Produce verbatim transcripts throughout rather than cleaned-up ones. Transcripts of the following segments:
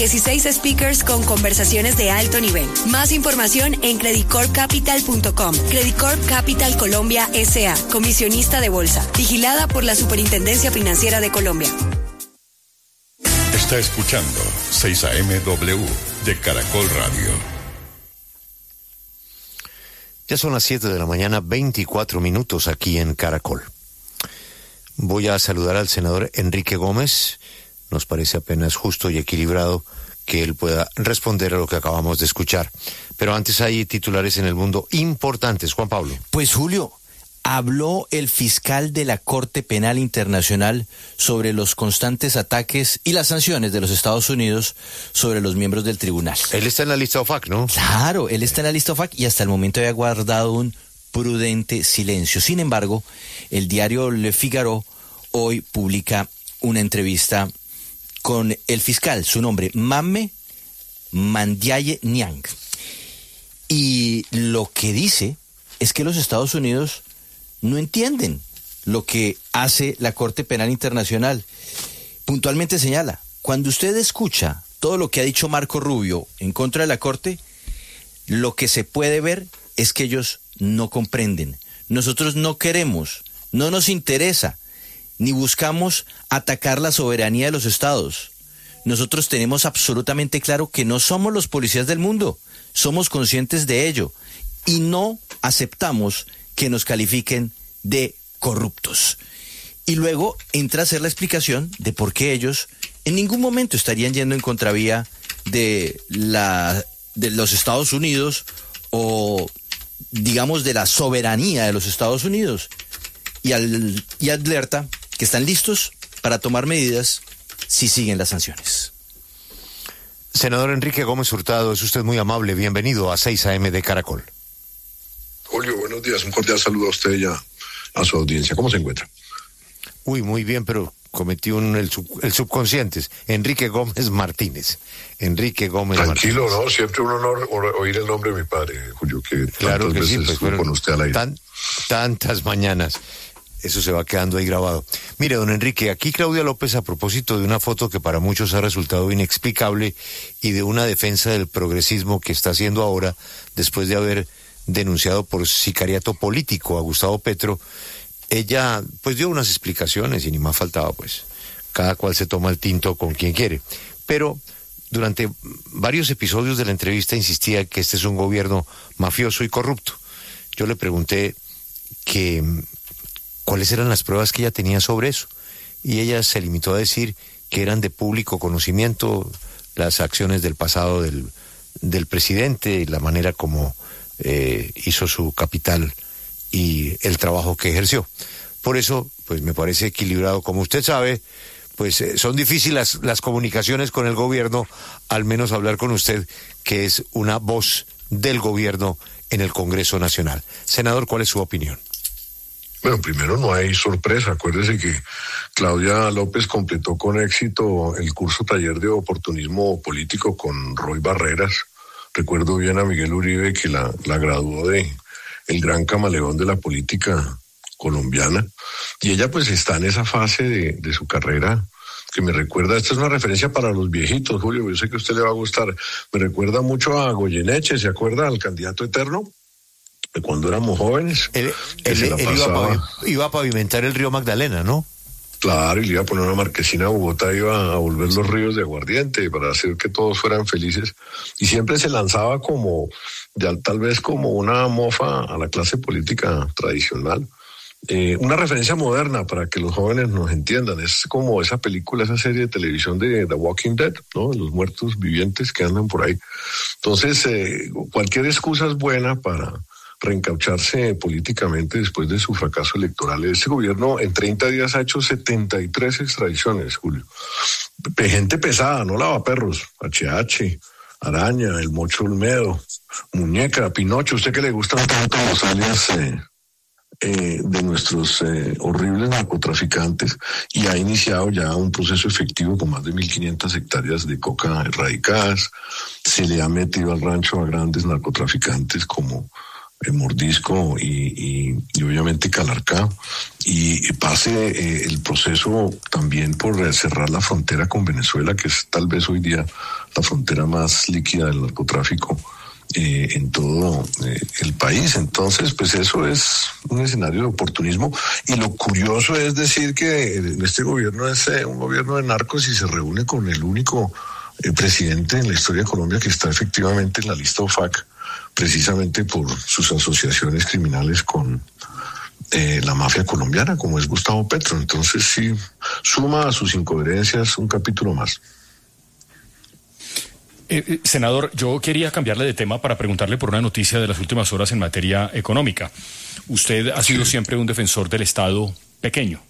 dieciséis speakers con conversaciones de alto nivel. Más información en credit corp capital punto com. Credit Corp Capital Colombia S A, comisionista de bolsa, vigilada por la Superintendencia Financiera de Colombia. Está escuchando seis A M W de Caracol Radio. Ya son las siete de la mañana, veinticuatro minutos aquí en Caracol. Voy a saludar al senador Enrique Gómez. Nos parece apenas justo y equilibrado que él pueda responder a lo que acabamos de escuchar. Pero antes hay titulares en el mundo importantes. Juan Pablo. Pues Julio, habló el fiscal de la Corte Penal Internacional sobre los constantes ataques y las sanciones de los Estados Unidos sobre los miembros del tribunal. Él está en la lista O F A C, ¿no? Claro, él está en la lista O F A C y hasta el momento había guardado un prudente silencio. Sin embargo, el diario Le Figaro hoy publica una entrevista con el fiscal, su nombre, Mamme Mandiaye Niang. Y lo que dice es que los Estados Unidos no entienden lo que hace la Corte Penal Internacional. Puntualmente señala, cuando usted escucha todo lo que ha dicho Marco Rubio en contra de la Corte, lo que se puede ver es que ellos no comprenden. Nosotros no queremos, no nos interesa, ni buscamos atacar la soberanía de los estados. Nosotros tenemos absolutamente claro que no somos los policías del mundo, somos conscientes de ello y no aceptamos que nos califiquen de corruptos. Y luego entra a hacer la explicación de por qué ellos en ningún momento estarían yendo en contravía de, la, de los Estados Unidos o, digamos, de la soberanía de los Estados Unidos. Y, al, y alerta que están listos para tomar medidas si siguen las sanciones. Senador Enrique Gómez Hurtado, es usted muy amable. Bienvenido a seis A M de Caracol. Julio, buenos días. Un cordial saludo a usted y a, a su audiencia. ¿Cómo se encuentra? Uy, muy bien, pero cometí un, el, sub, el subconsciente. Enrique Gómez Martínez. Enrique Gómez Tranquilo, Martínez. ¿no? Siempre un honor oír el nombre de mi padre, Julio, que claro tantas que veces sí, pues, con usted al aire. Tan, tantas mañanas. Eso se va quedando ahí grabado. Mire, don Enrique, aquí Claudia López, a propósito de una foto que para muchos ha resultado inexplicable y de una defensa del progresismo que está haciendo ahora, después de haber denunciado por sicariato político a Gustavo Petro, ella pues dio unas explicaciones y ni más faltaba, pues. Cada cual se toma el tinto con quien quiere. Pero durante varios episodios de la entrevista insistía que este es un gobierno mafioso y corrupto. Yo le pregunté que cuáles eran las pruebas que ella tenía sobre eso, y ella se limitó a decir que eran de público conocimiento las acciones del pasado del, del presidente, la manera como eh, hizo su capital y el trabajo que ejerció. Por eso, pues me parece equilibrado. Como usted sabe, pues eh, son difíciles las, las comunicaciones con el gobierno, al menos hablar con usted, que es una voz del gobierno en el Congreso Nacional. Senador, ¿cuál es su opinión? Bueno, primero no hay sorpresa. Acuérdese que Claudia López completó con éxito el curso taller de oportunismo político con Roy Barreras. Recuerdo bien a Miguel Uribe, que la, la graduó de el gran camaleón de la política colombiana. Y ella pues está en esa fase de, de su carrera que me recuerda, esta es una referencia para los viejitos, Julio, yo sé que a usted le va a gustar, me recuerda mucho a Goyeneche, ¿se acuerda? Al candidato eterno. De cuando éramos jóvenes. Él, él, él iba, a pavimentar, iba a pavimentar el río Magdalena, ¿no? Claro, y le iba a poner una marquesina a Bogotá, iba a volver los ríos de aguardiente para hacer que todos fueran felices. Y siempre se lanzaba como, ya, tal vez como una mofa a la clase política tradicional. Eh, una referencia moderna para que los jóvenes nos entiendan. Es como esa película, esa serie de televisión de The Walking Dead, ¿no? Los muertos vivientes que andan por ahí. Entonces, eh, cualquier excusa es buena para reencaucharse políticamente después de su fracaso electoral. Este gobierno en treinta días ha hecho setenta y tres extradiciones, Julio. Gente pesada, no lavaperros, H H, Araña, el Mocho Olmedo, Muñeca, Pinocho, usted que le gustan tanto los alias eh, eh, de nuestros eh, horribles narcotraficantes, y ha iniciado ya un proceso efectivo con más de mil quinientas hectáreas de coca erradicadas. Se le ha metido al rancho a grandes narcotraficantes como eh, Mordisco y, y, y obviamente Calarcá, y, y pase eh, el proceso también por cerrar la frontera con Venezuela, que es tal vez hoy día la frontera más líquida del narcotráfico eh, en todo eh, el país. Entonces, pues eso es un escenario de oportunismo, y lo curioso es decir que este gobierno es eh, un gobierno de narcos y se reúne con el único eh, presidente en la historia de Colombia que está efectivamente en la lista O F A C, precisamente por sus asociaciones criminales con eh, la mafia colombiana, como es Gustavo Petro. Entonces sí, suma a sus incoherencias un capítulo más. Eh, senador, yo quería cambiarle de tema para preguntarle por una noticia de las últimas horas en materia económica. Usted ha sido Sí. siempre un defensor del Estado pequeño,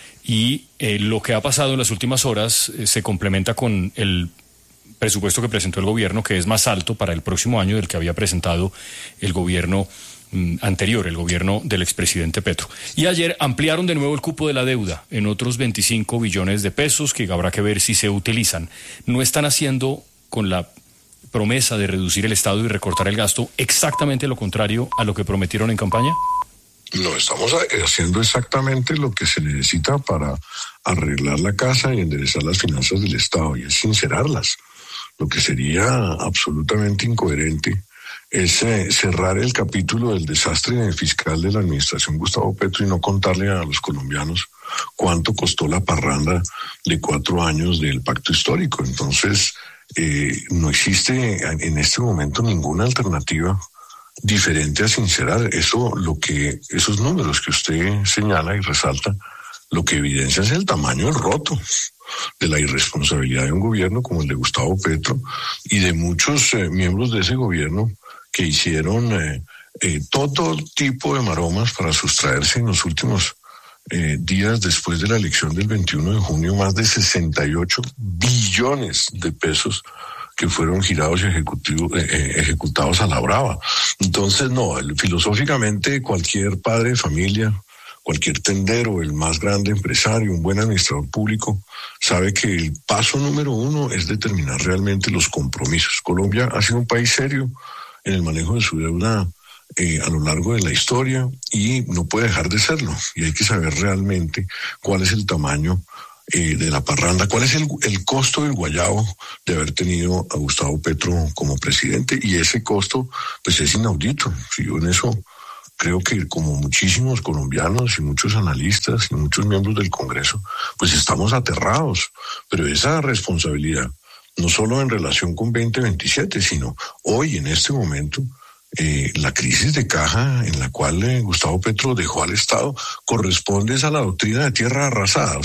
y eh, lo que ha pasado en las últimas horas eh, se complementa con el presupuesto que presentó el gobierno, que es más alto para el próximo año del que había presentado el gobierno mm, anterior, el gobierno del expresidente Petro. Y ayer ampliaron de nuevo el cupo de la deuda en otros veinticinco billones de pesos, que habrá que ver si se utilizan. ¿No están haciendo, con la promesa de reducir el Estado y recortar el gasto, exactamente lo contrario a lo que prometieron en campaña? No, estamos haciendo exactamente lo que se necesita para arreglar la casa y enderezar las finanzas del Estado, y es sincerarlas. Lo que sería absolutamente incoherente es eh, cerrar el capítulo del desastre fiscal de la administración Gustavo Petro y no contarle a los colombianos cuánto costó la parranda de cuatro años del pacto histórico. Entonces, eh, no existe en este momento ninguna alternativa diferente a sincerar. Eso, lo que, esos números que usted señala y resalta, lo que evidencia es el tamaño del roto de la irresponsabilidad de un gobierno como el de Gustavo Petro y de muchos eh, miembros de ese gobierno que hicieron eh, eh, todo tipo de maromas para sustraerse en los últimos eh, días después de la elección del veintiuno de junio, más de sesenta y ocho billones de pesos que fueron girados y ejecutivo, eh, ejecutados a la brava. Entonces, no, el, filosóficamente cualquier padre de familia, cualquier tendero, el más grande empresario, un buen administrador público, sabe que el paso número uno es determinar realmente los compromisos. Colombia ha sido un país serio en el manejo de su deuda eh, a lo largo de la historia y no puede dejar de serlo. Y hay que saber realmente cuál es el tamaño eh, de la parranda, cuál es el, el costo del guayabo de haber tenido a Gustavo Petro como presidente. Y ese costo, pues, es inaudito. Si yo en eso creo que, como muchísimos colombianos y muchos analistas y muchos miembros del Congreso, pues estamos aterrados. Pero esa responsabilidad, no solo en relación con veinte veintisiete, sino hoy, en este momento, eh, la crisis de caja en la cual eh, Gustavo Petro dejó al Estado corresponde a la doctrina de tierra arrasada,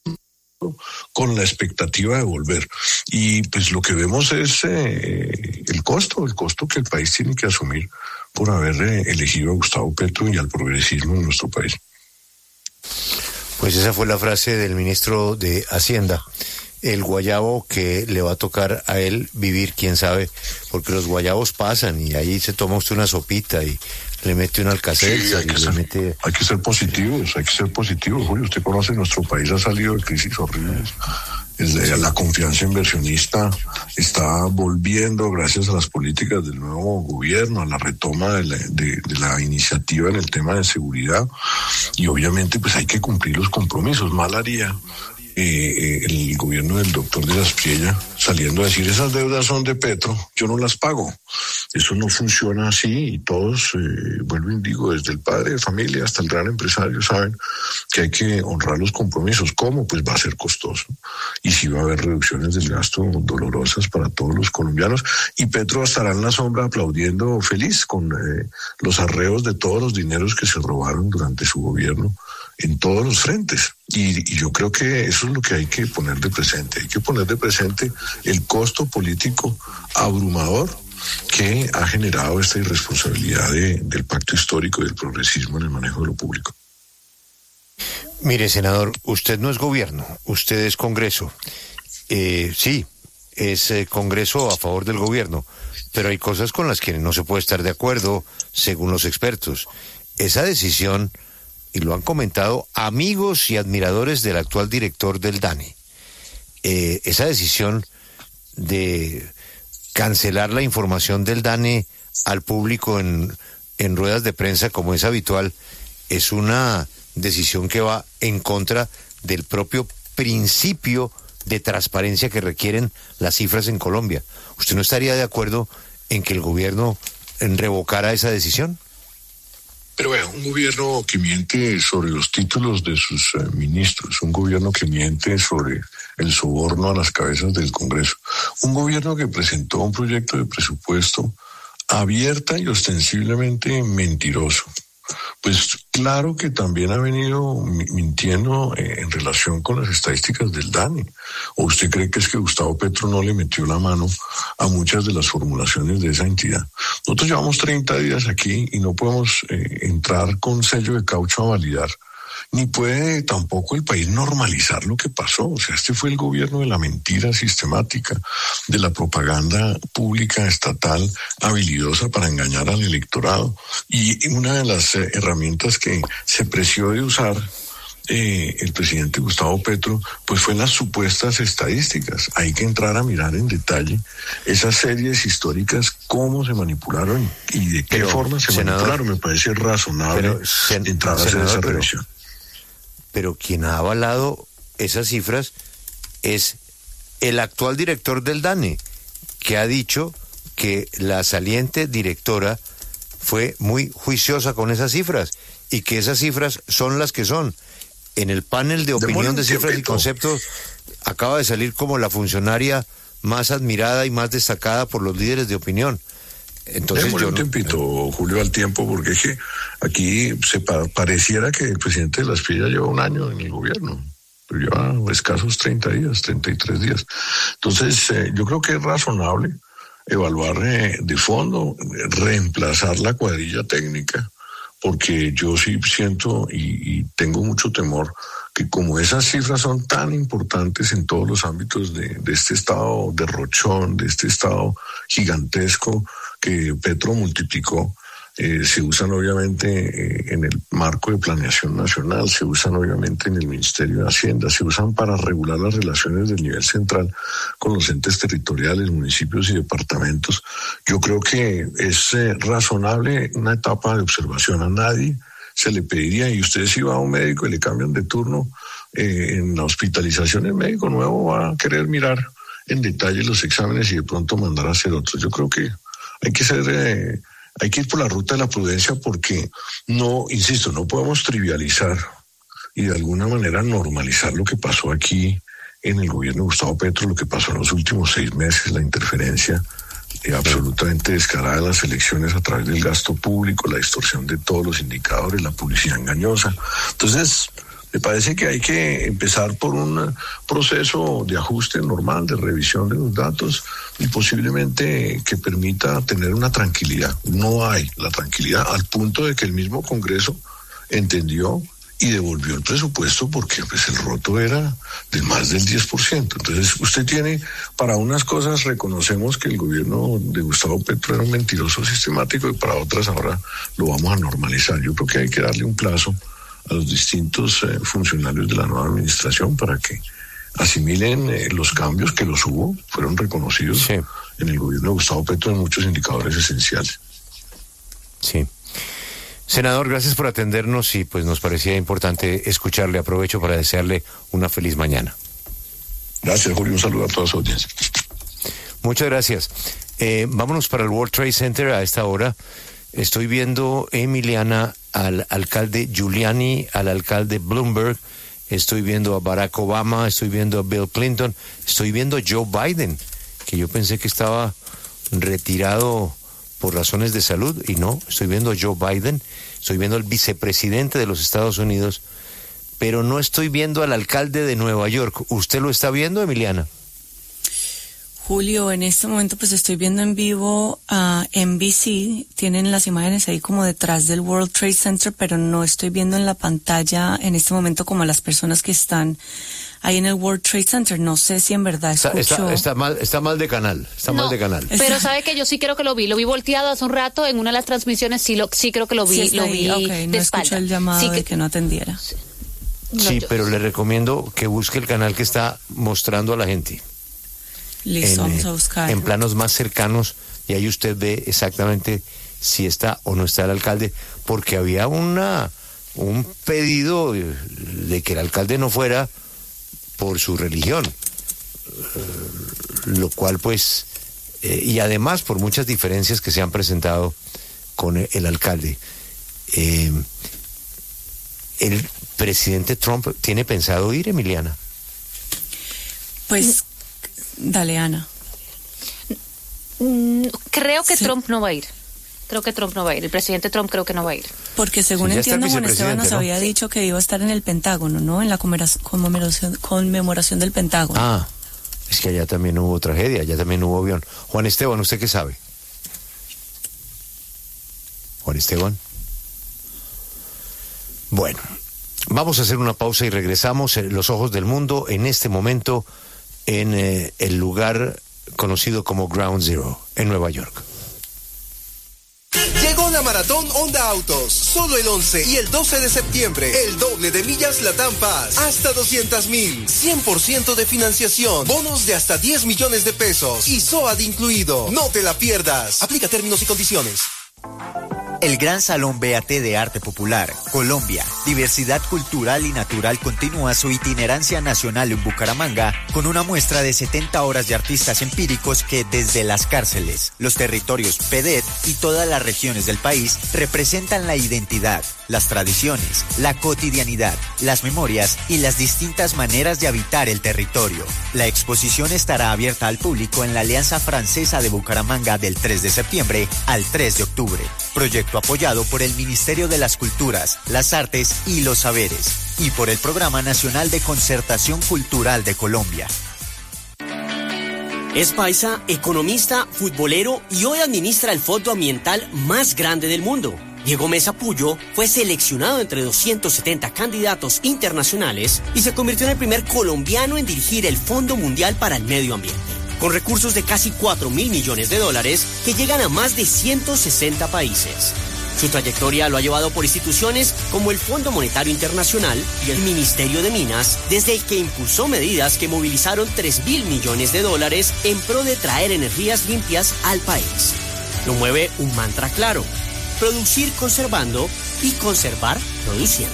con la expectativa de volver. Y pues lo que vemos es eh, el costo, el costo que el país tiene que asumir por haber eh, elegido a Gustavo Petro y al progresismo en nuestro país. Pues esa fue la frase del ministro de Hacienda. El guayabo que le va a tocar a él vivir, quién sabe, porque los guayabos pasan y ahí se toma usted una sopita y le mete un alcacelser. Sí, hay, que y ser, le mete... hay que ser positivos, hay que ser positivos. Julio, usted conoce, nuestro país ha salido de crisis horribles. La confianza inversionista está volviendo gracias a las políticas del nuevo gobierno, a la retoma de la, de, de la iniciativa en el tema de seguridad, y obviamente pues hay que cumplir los compromisos. Mal haría eh, eh, el gobierno del doctor de las Priella saliendo a decir: esas deudas son de Petro, yo no las pago. Eso no funciona así, y todos, eh, vuelvo y digo, desde el padre de familia hasta el gran empresario, saben que hay que honrar los compromisos. ¿Cómo? Pues va a ser costoso, y sí va a haber reducciones del gasto dolorosas para todos los colombianos, y Petro estará en la sombra aplaudiendo feliz con eh, los arreos de todos los dineros que se robaron durante su gobierno en todos los frentes. Y, y yo creo que eso es lo que hay que poner de presente. Hay que poner de presente el costo político abrumador que ha generado esta irresponsabilidad de, del pacto histórico y del progresismo en el manejo de lo público. Mire, senador, usted no es gobierno, usted es Congreso. Eh, sí, es eh, Congreso a favor del gobierno, pero hay cosas con las que no se puede estar de acuerdo, según los expertos. Esa decisión, y lo han comentado amigos y admiradores del actual director del DANE, eh, esa decisión de cancelar la información del DANE al público en en ruedas de prensa, como es habitual, es una decisión que va en contra del propio principio de transparencia que requieren las cifras en Colombia. ¿Usted no estaría de acuerdo en que el gobierno revocara esa decisión? Pero vea, un gobierno que miente sobre los títulos de sus eh, ministros, un gobierno que miente sobre el soborno a las cabezas del Congreso, un gobierno que presentó un proyecto de presupuesto abierta y ostensiblemente mentiroso. Pues claro que también ha venido mintiendo eh, en relación con las estadísticas del DANE. ¿O usted cree que es que Gustavo Petro no le metió la mano a muchas de las formulaciones de esa entidad? Nosotros llevamos treinta días aquí y no podemos eh, entrar con sello de caucho a validar, ni puede tampoco el país normalizar lo que pasó. O sea, este fue el gobierno de la mentira sistemática, de la propaganda pública estatal habilidosa para engañar al electorado. Y una de las eh, herramientas que se preció de usar eh, el presidente Gustavo Petro, pues fue las supuestas estadísticas. Hay que entrar a mirar en detalle esas series históricas, cómo se manipularon y de qué pero, forma se senador, manipularon. Me parece razonable pero, sen, entrar a hacer senador, esa pero, revisión. Pero quien ha avalado esas cifras es el actual director del DANE, que ha dicho que la saliente directora fue muy juiciosa con esas cifras y que esas cifras son las que son. En el panel de opinión de cifras y conceptos acaba de salir como la funcionaria más admirada y más destacada por los líderes de opinión. Entonces Démosle yo un no, tiempito, Julio, al tiempo, porque es que aquí se pa- pareciera que el presidente de la Espilla lleva un año en el gobierno, pero lleva escasos treinta días, treinta y tres días. Entonces, eh, yo creo que es razonable evaluar eh, de fondo, reemplazar la cuadrilla técnica, porque yo sí siento y, y tengo mucho temor que como esas cifras son tan importantes en todos los ámbitos de, de este estado derrochón, de este estado gigantesco que Petro multiplicó, eh, se usan obviamente eh, en el marco de planeación nacional, se usan obviamente en el Ministerio de Hacienda, se usan para regular las relaciones del nivel central con los entes territoriales, municipios y departamentos. Yo creo que es eh, razonable una etapa de observación. A nadie se le pediría, y usted si va a un médico y le cambian de turno eh, en la hospitalización, el médico nuevo va a querer mirar en detalle los exámenes y de pronto mandar a hacer otros. Yo creo que hay que ser, eh, hay que ir por la ruta de la prudencia, porque no, insisto, no podemos trivializar y de alguna manera normalizar lo que pasó aquí en el gobierno de Gustavo Petro, lo que pasó en los últimos seis meses, la interferencia eh, absolutamente descarada de las elecciones a través del gasto público, la distorsión de todos los indicadores, la publicidad engañosa. Entonces, me parece que hay que empezar por un proceso de ajuste normal, de revisión de los datos y posiblemente que permita tener una tranquilidad. No hay la tranquilidad al punto de que el mismo Congreso entendió y devolvió el presupuesto porque pues, el roto era de más del diez por ciento. Entonces usted tiene, para unas cosas reconocemos que el gobierno de Gustavo Petro era un mentiroso sistemático y para otras ahora lo vamos a normalizar. Yo creo que hay que darle un plazo a los distintos eh, funcionarios de la nueva administración para que asimilen eh, los cambios que los hubo, fueron reconocidos sí. en el gobierno de Gustavo Petro en muchos indicadores esenciales. Sí. Senador, gracias por atendernos y pues nos parecía importante escucharle. Aprovecho para desearle una feliz mañana. Gracias, Julio. Un saludo a toda su audiencia. Muchas gracias. Eh, vámonos para el World Trade Center a esta hora. Estoy viendo, Emiliana, al alcalde Giuliani, al alcalde Bloomberg, estoy viendo a Barack Obama, estoy viendo a Bill Clinton, estoy viendo a Joe Biden, que yo pensé que estaba retirado por razones de salud, y no, estoy viendo a Joe Biden, estoy viendo al vicepresidente de los Estados Unidos, pero no estoy viendo al alcalde de Nueva York. ¿Usted lo está viendo, Emiliana? Julio, en este momento pues estoy viendo en vivo a N B C, tienen las imágenes ahí como detrás del World Trade Center, pero no estoy viendo en la pantalla en este momento como a las personas que están ahí en el World Trade Center. No sé si en verdad escucho... Está, está, está mal, está mal de canal, está no, mal de canal. Pero sabe que yo sí creo que lo vi, lo vi volteado hace un rato en una de las transmisiones, sí, lo, sí creo que lo vi, sí, lo vi okay, de no espalda. Escucho el llamado sí que, de que no atendiera. Sí, no, sí yo, pero le recomiendo que busque el canal que está mostrando a la gente. Listo, en, vamos a buscar. En planos más cercanos, y ahí usted ve exactamente si está o no está el alcalde, porque había una un pedido de que el alcalde no fuera por su religión, lo cual pues, eh, y además por muchas diferencias que se han presentado con el, el alcalde. Eh, ¿El presidente Trump tiene pensado ir, Emiliana? Pues, dale, Ana. Mm, Creo que Sí. Trump no va a ir. Creo que Trump no va a ir. El presidente Trump creo que no va a ir. Porque según Sí, ya está el entiendo, Juan Esteban nos vicepresidente, ¿no? había dicho que iba a estar en el Pentágono, ¿no? En la conmemora- conmemoración, conmemoración del Pentágono. Ah, es que allá también hubo tragedia, allá también hubo avión. Juan Esteban, ¿usted qué sabe? Juan Esteban. Bueno, vamos a hacer una pausa y regresamos. En Los Ojos del Mundo en este momento en eh, el lugar conocido como Ground Zero, en Nueva York. Llegó la Maratón Honda Autos. Solo el once y el doce de septiembre. El doble de millas Latam Paz. Hasta doscientos mil. cien por ciento de financiación. Bonos de hasta diez millones de pesos. Y S O A D incluido. No te la pierdas. Aplica términos y condiciones. El Gran Salón B A T de Arte Popular, Colombia, Diversidad Cultural y Natural continúa su itinerancia nacional en Bucaramanga con una muestra de setenta horas de artistas empíricos que desde las cárceles, los territorios P D E T y todas las regiones del país representan la identidad, las tradiciones, la cotidianidad, las memorias y las distintas maneras de habitar el territorio. La exposición estará abierta al público en la Alianza Francesa de Bucaramanga del tres de septiembre al tres de octubre. Proyecto apoyado por el Ministerio de las Culturas, las Artes y los Saberes y por el Programa Nacional de Concertación Cultural de Colombia. Es paisa, economista, futbolero y hoy administra el fondo ambiental más grande del mundo. Diego Mesa Puyo fue seleccionado entre doscientos setenta candidatos internacionales y se convirtió en el primer colombiano en dirigir el Fondo Mundial para el Medio Ambiente, con recursos de casi cuatro mil millones de dólares que llegan a más de ciento sesenta países. Su trayectoria lo ha llevado por instituciones como el Fondo Monetario Internacional y el Ministerio de Minas, desde el que impulsó medidas que movilizaron tres mil millones de dólares en pro de traer energías limpias al país. Lo mueve un mantra claro: producir conservando y conservar produciendo.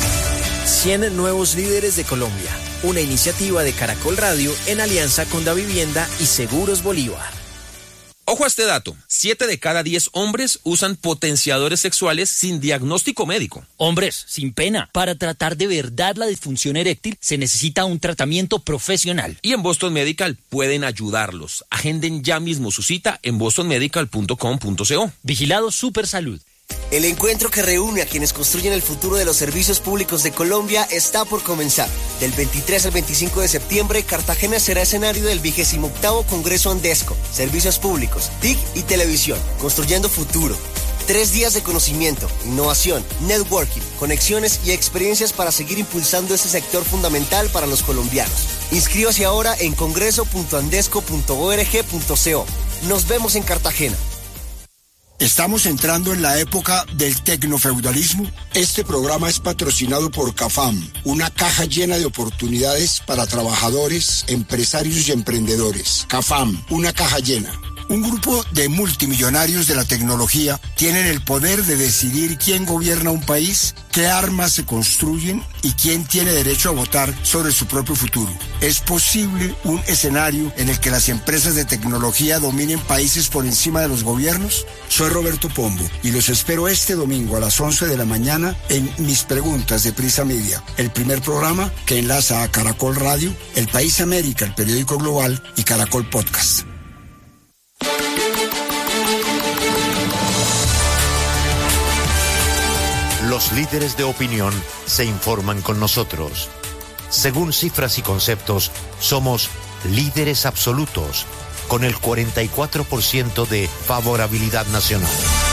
cien nuevos líderes de Colombia, una iniciativa de Caracol Radio en alianza con Davivienda y Seguros Bolívar. Ojo a este dato, siete de cada diez hombres usan potenciadores sexuales sin diagnóstico médico. Hombres, sin pena, para tratar de verdad la disfunción eréctil se necesita un tratamiento profesional. Y en Boston Medical pueden ayudarlos. Agenden ya mismo su cita en boston medical punto com punto co. Vigilado Supersalud. El encuentro que reúne a quienes construyen el futuro de los servicios públicos de Colombia está por comenzar. Del veintitrés al veinticinco de septiembre, Cartagena será escenario del vigésimo octavo Congreso Andesco, Servicios Públicos, T I C y Televisión, construyendo futuro. Tres días de conocimiento, innovación, networking, conexiones y experiencias para seguir impulsando este sector fundamental para los colombianos. Inscríbase ahora en congreso punto andesco punto org punto co. Nos vemos en Cartagena. Estamos entrando en la época del tecnofeudalismo. Este programa es patrocinado por CAFAM, una caja llena de oportunidades para trabajadores, empresarios y emprendedores. CAFAM, una caja llena. Un grupo de multimillonarios de la tecnología tienen el poder de decidir quién gobierna un país, qué armas se construyen y quién tiene derecho a votar sobre su propio futuro. ¿Es posible un escenario en el que las empresas de tecnología dominen países por encima de los gobiernos? Soy Roberto Pombo y los espero este domingo a las once de la mañana en Mis Preguntas de Prisa Media, el primer programa que enlaza a Caracol Radio, El País América, el periódico global y Caracol Podcast. Los líderes de opinión se informan con nosotros. Según cifras y conceptos, somos líderes absolutos, con el cuarenta y cuatro por ciento de favorabilidad nacional.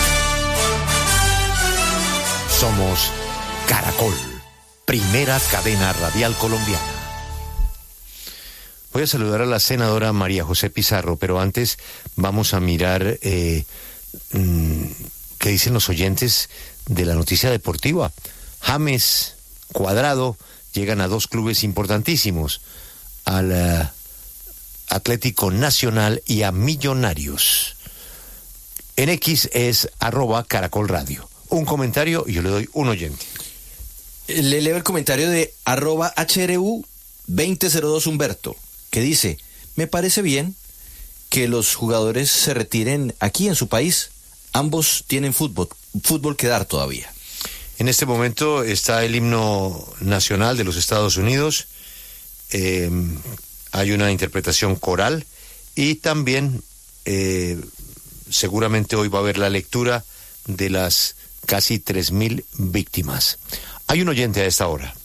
Somos Caracol, primera cadena radial colombiana. Voy a saludar a la senadora María José Pizarro, pero antes vamos a mirar eh, mmm, qué dicen los oyentes de la noticia deportiva. James, Cuadrado llegan a dos clubes importantísimos, al uh, Atlético Nacional y a Millonarios. En X es arroba Caracol Radio. Un comentario y yo le doy un oyente. Le leo el comentario de arroba H R U veinte cero dos Humberto, que dice, me parece bien que los jugadores se retiren aquí en su país. Ambos tienen fútbol, fútbol que dar todavía. En este momento está el himno nacional de los Estados Unidos. Eh, hay una interpretación coral y también eh, seguramente hoy va a haber la lectura de las casi tres mil víctimas. Hay un oyente a esta hora.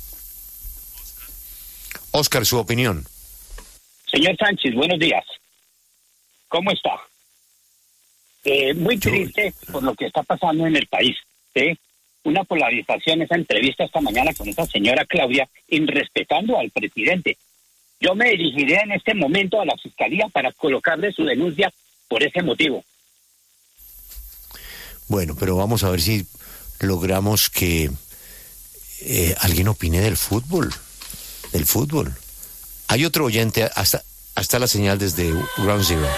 Oscar, su opinión. Señor Sánchez, buenos días. ¿Cómo está? Eh, muy triste por lo que está pasando en el país. ¿sí? Una polarización, esa entrevista esta mañana con esa señora Claudia, irrespetando al presidente. Yo me dirigiré en este momento a la Fiscalía para colocarle su denuncia por ese motivo. Bueno, pero vamos a ver si logramos que eh, alguien opine del fútbol. Del fútbol. Hay otro oyente, hasta, hasta la señal desde Ground Zero.